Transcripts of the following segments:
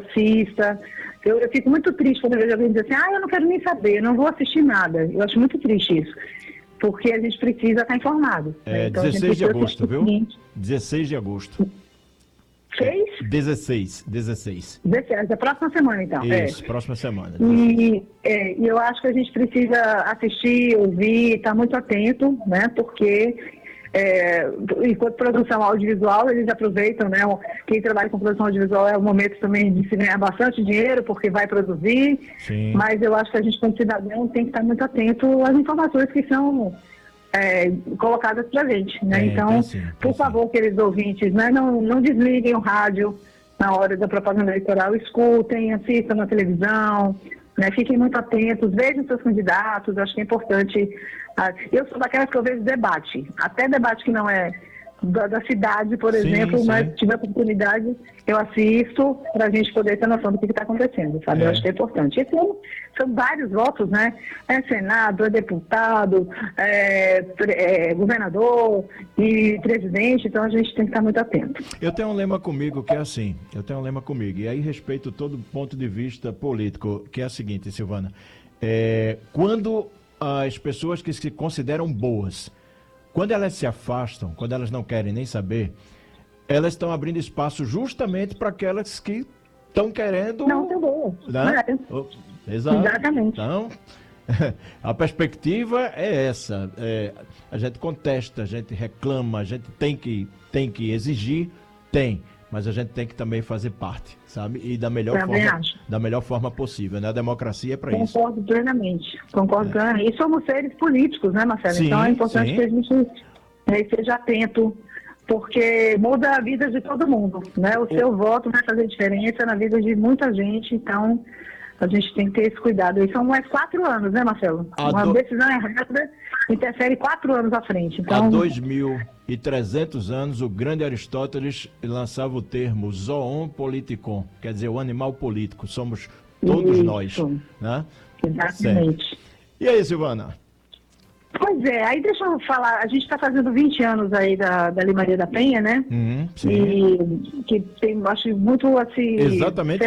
assista. Eu fico muito triste quando eu vejo alguém dizer assim, eu não quero nem saber, eu não vou assistir nada. Eu acho muito triste isso, porque a gente precisa estar informado. Né? Então, 16 de agosto, viu? 16 de agosto. 16. 16, a próxima semana, então. Isso, próxima semana. E eu acho que a gente precisa assistir, ouvir, estar muito atento, né? Porque enquanto produção audiovisual, eles aproveitam, né? Quem trabalha com produção audiovisual é o momento também de se ganhar bastante dinheiro, porque vai produzir. Sim. Mas eu acho que a gente, como cidadão, tem que estar muito atento às informações que são colocadas para a gente, né? Então, por favor, queridos ouvintes, né? Não desliguem o rádio na hora da propaganda eleitoral, escutem, assistam na televisão, né? Fiquem muito atentos, vejam seus candidatos, acho que é importante. Eu sou daquelas que eu vejo debate, até debate que não é da cidade, por exemplo, mas se tiver oportunidade, eu assisto para a gente poder ter noção do que está acontecendo, sabe? Eu acho que é importante. E são vários votos, né? É Senado, é deputado, governador e presidente, então a gente tem que estar muito atento. Eu tenho um lema comigo que é assim, e aí respeito todo ponto de vista político, que é o seguinte, Silvana, quando as pessoas que se consideram boas, quando elas se afastam, quando elas não querem nem saber, elas estão abrindo espaço justamente para aquelas que estão querendo... Não, tá bom. Né? Exato. Exatamente. Então, a perspectiva é essa. A gente contesta, a gente reclama, a gente tem que exigir, mas a gente tem que também fazer parte, sabe? E da melhor forma possível, né? A democracia é para isso. Concordo plenamente. E somos seres políticos, né, Marcelo? Sim, então é importante que a gente esteja atento, porque muda a vida de todo mundo, né? O seu voto vai fazer diferença na vida de muita gente, então a gente tem que ter esse cuidado. E são mais 4 anos, né, Marcelo? Uma decisão errada interfere 4 anos à frente. Então... Há 2.300 anos, o grande Aristóteles lançava o termo zoon politikon, quer dizer, o animal político, somos todos nós. Né? Exatamente. Certo. E aí, Silvana? Pois aí deixa eu falar, a gente está fazendo 20 anos aí da Lei Maria da Penha, né? Sim. E que tem, acho muito assim... Exatamente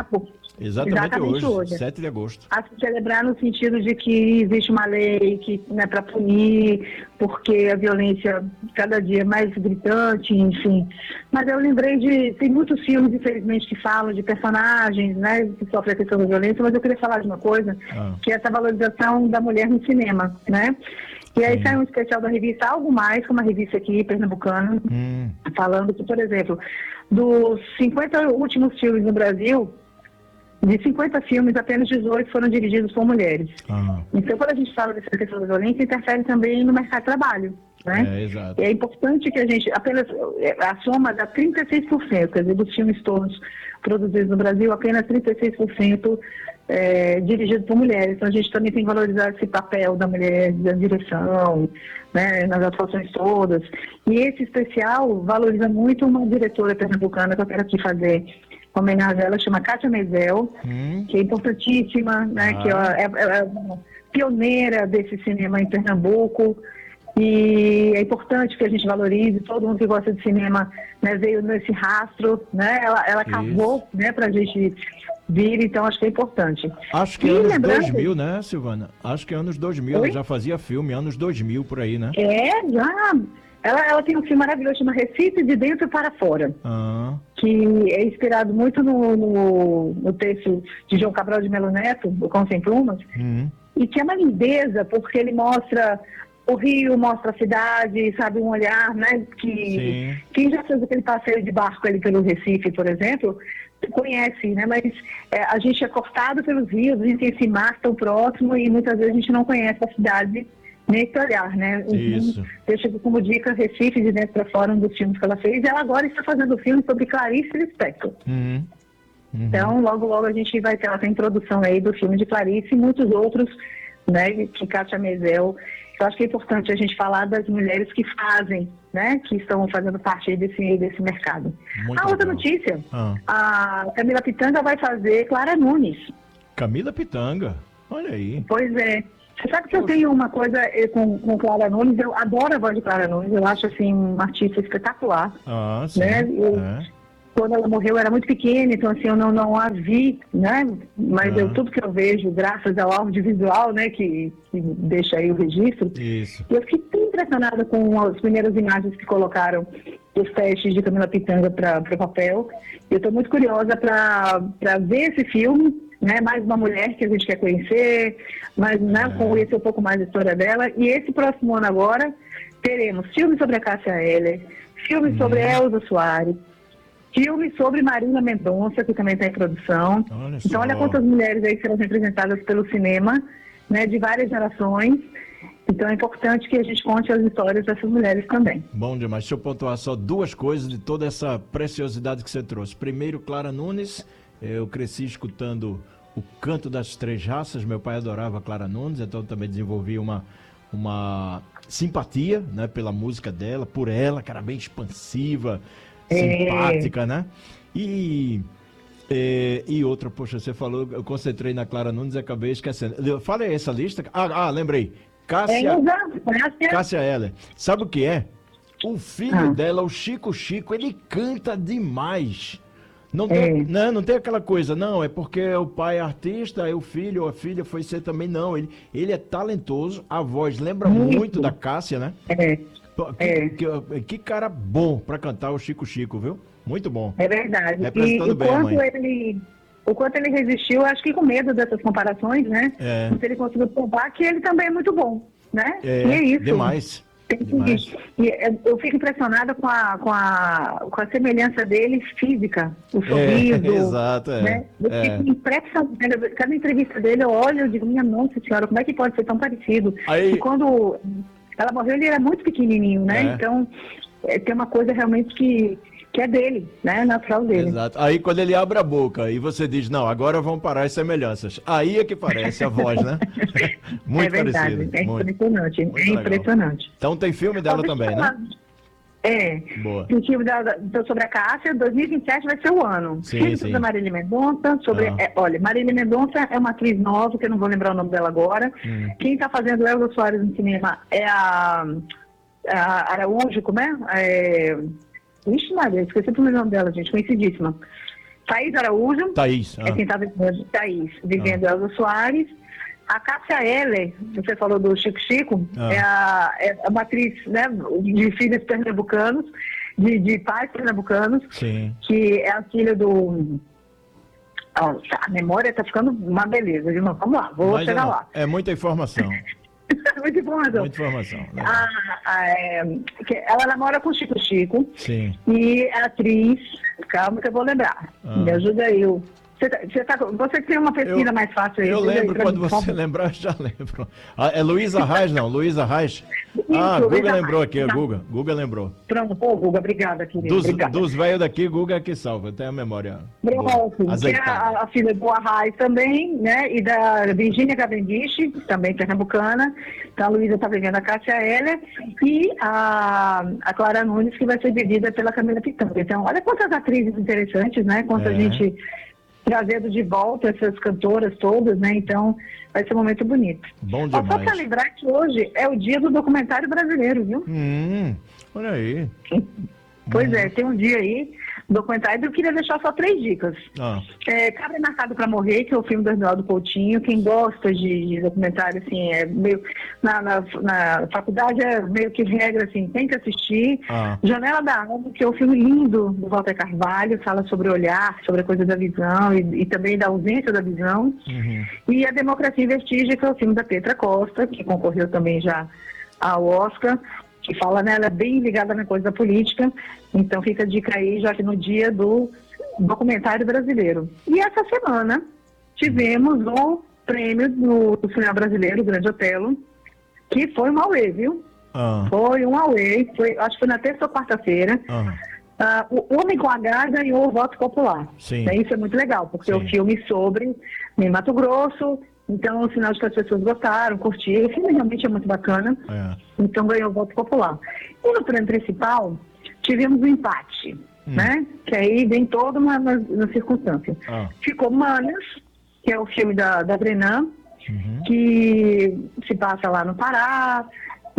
hoje, 7 de agosto. A se celebrar no sentido de que existe uma lei que, né, para punir, porque a violência cada dia é mais gritante, enfim. Mas eu lembrei tem muitos filmes, infelizmente, que falam de personagens, né, que sofrem a questão da violência, mas eu queria falar de uma coisa, que é essa valorização da mulher no cinema, né? E aí saiu um especial da revista Algo Mais, que é uma revista aqui, pernambucana, falando que, por exemplo, dos 50 últimos filmes no Brasil, de 50 filmes, apenas 18 foram dirigidos por mulheres. Então, quando a gente fala dessa questão da violência, interfere também no mercado de trabalho, né? Exato. E é importante que a gente, apenas a soma dá 36%, quer dizer, dos filmes todos produzidos no Brasil, apenas 36% dirigido por mulheres. Então, a gente também tem que valorizar esse papel da mulher na direção, né, nas atuações todas. E esse especial valoriza muito uma diretora pernambucana que eu quero aqui fazer homenagem a ela, chama Kátia Mezel, que é importantíssima, né, que é pioneira desse cinema em Pernambuco, e é importante que a gente valorize, todo mundo que gosta de cinema, né, veio nesse rastro, né, ela cavou, né, pra gente vir, então acho que é importante. Acho que anos 2000, né, Silvana? Acho que anos 2000, ela já fazia filme, anos 2000 por aí, né? Já. Ela tem um filme maravilhoso, chama Recife de Dentro para Fora, que é inspirado muito no texto de João Cabral de Melo Neto, do Com Sem Plumas, e que é uma lindeza, porque ele mostra o Rio, mostra a cidade, sabe, um olhar, né, que quem já fez aquele passeio de barco ali pelo Recife, por exemplo, conhece, né, mas a gente é cortado pelos rios, a gente tem esse mar tão próximo e muitas vezes a gente não conhece a cidade nesse olhar, né? Isso. Deixa como dica Recife de Dentro para Fora, um dos filmes que ela fez, e ela agora está fazendo um filme sobre Clarice Lispector. Então, logo, logo a gente vai ter, ela tem produção aí do filme de Clarice e muitos outros, né, que Kátia Mezel. Eu acho que é importante a gente falar das mulheres que fazem, né, que estão fazendo parte desse mercado. Outra notícia, a Camila Pitanga vai fazer Clara Nunes. Camila Pitanga, olha aí. Pois é. Você sabe que eu tenho uma coisa com Clara Nunes, eu adoro a voz de Clara Nunes, eu acho assim uma artista espetacular. Sim. Né? quando ela morreu, eu era muito pequena, então assim, eu não a vi, né? Mas tudo que eu vejo, graças ao audiovisual, né, que deixa aí o registro, Isso. eu fiquei tão impressionada com as primeiras imagens que colocaram os testes de Camila Pitanga para o papel. Eu estou muito curiosa para ver esse filme, né? Mais uma mulher que a gente quer conhecer, mas né, conhecer um pouco mais a história dela. E esse próximo ano agora, teremos filme sobre a Cássia Eller, filme sobre Elza Soares, filme sobre Marília Mendonça, que também está em produção. Então, olha quantas mulheres aí serão representadas pelo cinema, né, de várias gerações. Então, é importante que a gente conte as histórias dessas mulheres também. Bom demais. Deixa eu pontuar só duas coisas de toda essa preciosidade que você trouxe. Primeiro, Clara Nunes. Eu cresci escutando o Canto das Três Raças. Meu pai adorava Clara Nunes, então também desenvolvi uma simpatia, né, pela música dela, por ela, que era bem expansiva, simpática, né? E outra, poxa, você falou, eu concentrei na Clara Nunes e acabei esquecendo. Fala aí essa lista. Lembrei. Cássia Eller. Sabe o que é? O filho dela, o Chico, ele canta demais. Não tem aquela coisa, não, é porque o pai é artista, aí o filho ou a filha foi ser também, não. Ele é talentoso, a voz lembra muito da Cássia, né? Que cara bom pra cantar o Chico, viu? Muito bom. É verdade. Representando bem a mãe. O quanto ele resistiu, acho que com medo dessas comparações, né? Mas ele conseguiu provar que ele também é muito bom, né? E é isso. Demais. Eu fico impressionada com a semelhança dele física, o sorriso. Exato, né? Eu fico impressionada. Cada entrevista dele eu olho e digo, minha nossa senhora, como é que pode ser tão parecido? E quando ela morreu, ele era muito pequenininho, né? Então, tem uma coisa realmente que é dele, né? Natural dele. Exato. Aí quando ele abre a boca e você diz, não, agora vão parar as semelhanças. Aí é que parece a voz, né? Muito verdade, parecido. É impressionante. Muito impressionante. Então tem filme dela também, né? Boa. O filme sobre a Cássia, 2027 vai ser o ano. Filme sobre a Marília Mendonça, olha, Marília Mendonça é uma atriz nova, que eu não vou lembrar o nome dela agora. Quem está fazendo Elza Soares no cinema é a Araújo, como é? Ixi, Maria, esqueci o nome dela, gente, conhecidíssima. Thaís Araújo. É quem está vivendo Elza Soares. A Cássia Eller, você falou do Chico, é uma atriz, né, de filhos pernambucanos, de pais pernambucanos, que é a filha do... a memória está ficando uma beleza, viu? Vamos lá, vou chegar lá. É muita informação. Muita informação. Muita informação. Ela namora com o Chico. Sim. E a atriz, calma que eu vou lembrar. Me ajuda aí. Você tem uma pesquisa mais fácil aí. Eu lembro, quando você lembrar, eu já lembro. É Luísa Reis, não? Luísa Reis? Guga lembrou aqui, Guga lembrou. Pronto, Guga, obrigada, querida. Dos velhos daqui, Guga é que salva, tem a memória. Pronto, que é a filha do Arraes também, né? E da Virgínia Cavendish, também pernambucana. Então a Luísa está vivendo a Cássia Eller e a Clara Nunes, que vai ser vivida pela Camila Pitanga. Então, olha quantas atrizes interessantes, né? Quanta gente trazendo de volta essas cantoras todas, né? Então, vai ser um momento bonito. Bom demais. Só para lembrar que hoje é o dia do documentário brasileiro, viu? Olha aí. Pois tem um dia aí, documentário. Eu queria deixar só 3 dicas. Cabra Marcado para Morrer, que é o filme do Arnaldo Coutinho. Quem gosta de documentário, assim, é meio... Na faculdade é meio que regra, assim, tem que assistir. Janela da Alma, que é um filme lindo do Walter Carvalho, fala sobre o olhar, sobre a coisa da visão e também da ausência da visão. E A Democracia em Vestígio, que é o filme da Petra Costa, que concorreu também já ao Oscar, que fala, né, ela é bem ligada na coisa da política, então fica a dica aí, já que no dia do documentário brasileiro. E essa semana tivemos o prêmio do cinema brasileiro, o Grande Otelo, que foi um auê, viu? Foi um auê, acho que foi na terça ou quarta-feira. O Homem com H ganhou o voto popular. Isso é muito legal, porque é um filme sobre Mato Grosso. Então, o sinal de que as pessoas gostaram, curtiram. O filme realmente é muito bacana. Então, ganhou o voto popular. E no prêmio principal, tivemos um empate, né? Que aí vem toda uma circunstância. Ficou Manas, que é o filme da Brenan, que se passa lá no Pará.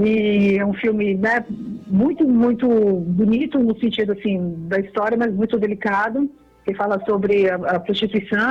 E é um filme, né, muito, muito bonito no sentido assim da história, mas muito delicado, que fala sobre a prostituição